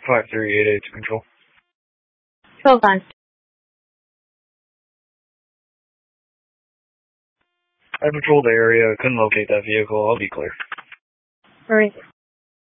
5388 to control. 12-5. I patrolled the area, couldn't locate that vehicle. I'll be clear. Alright.